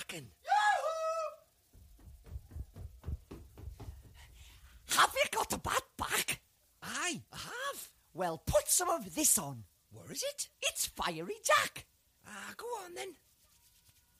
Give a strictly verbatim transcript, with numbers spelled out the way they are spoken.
barking. Have you got a bat back? Aye, I have. Well, put some of this on. Where is it? It's Fiery Jack. Ah, go on then.